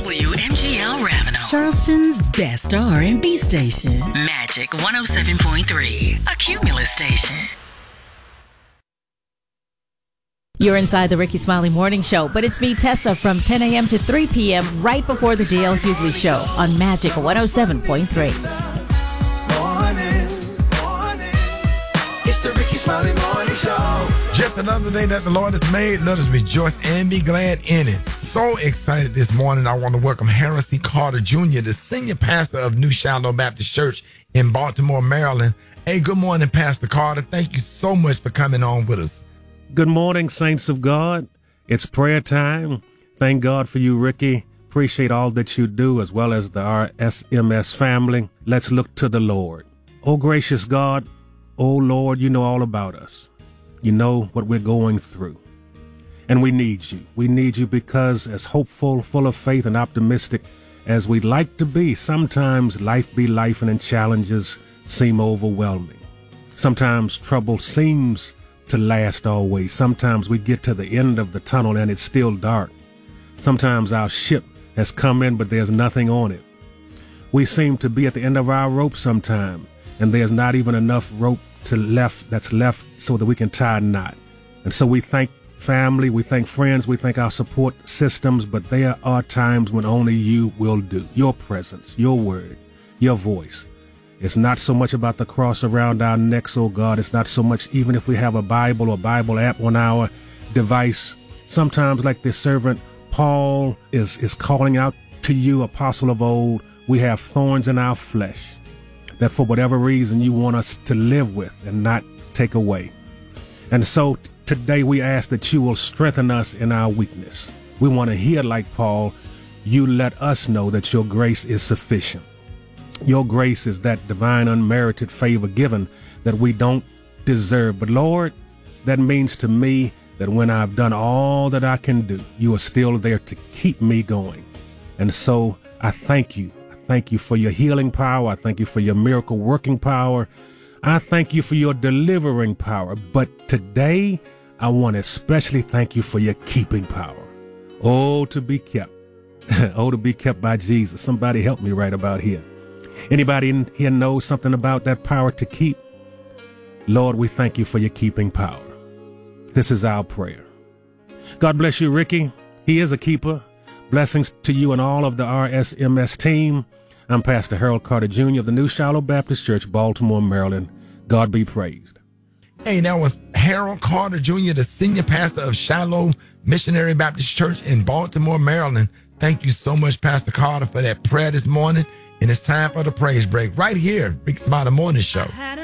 WMGL Ravenel, Charleston's best R&B station. Magic 107.3, a Cumulus station. You're inside the Ricky Smiley Morning Show, but it's me, Tessa, from 10 a.m. to 3 p.m. right before the JL Hughley Show on Magic 107.3. It's the Ricky Smiley Morning Show. Just another day that the Lord has made. Let us rejoice and be glad in it. So excited this morning. I want to welcome Harold C. Carter Jr., the senior pastor of New Shiloh Baptist Church in Baltimore, Maryland. Hey, good morning, Pastor Carter. Thank you so much for coming on with us. Good morning, saints of God. It's prayer time. Thank God for you, Ricky. Appreciate all that you do, as well as the RSMS family. Let's look to the Lord. Oh, gracious God, oh, Lord, you know all about us. You know what we're going through. And we need you. We need you because as hopeful, full of faith, and optimistic as we'd like to be, sometimes life be life and challenges seem overwhelming. Sometimes trouble seems to last always. Sometimes we get to the end of the tunnel and it's still dark. Sometimes our ship has come in, but there's nothing on it. We seem to be at the end of our rope sometime, and there's not even enough rope that's left so that we can tie a knot. And so we thank family, we thank friends, we thank our support systems, but there are times when only you will do. Your presence, your word, your voice. It's not so much about the cross around our necks, oh God. It's not so much even if we have a Bible or Bible app on our device. Sometimes, like this servant Paul is calling out to you, apostle of old, we have thorns in our flesh that for whatever reason you want us to live with and not take away. And so today we ask that you will strengthen us in our weakness. We want to hear, like Paul, you let us know that your grace is sufficient. Your grace is that divine unmerited favor given that we don't deserve. But Lord, that means to me that when I've done all that I can do, you are still there to keep me going. And so I thank you. Thank you for your healing power. I thank you for your miracle working power. I thank you for your delivering power. But today, I want to especially thank you for your keeping power. Oh, to be kept. Oh, to be kept by Jesus. Somebody help me right about here. Anybody in here knows something about that power to keep? Lord, we thank you for your keeping power. This is our prayer. God bless you, Ricky. He is a keeper. Blessings to you and all of the RSMS team. I'm Pastor Harold Carter Jr. of the New Shiloh Baptist Church, Baltimore, Maryland. God be praised. Hey, that was Harold Carter Jr., the senior pastor of Shiloh Missionary Baptist Church in Baltimore, Maryland. Thank you so much, Pastor Carter, for that prayer this morning. And it's time for the praise break right here, Ricky Smiley Morning Show.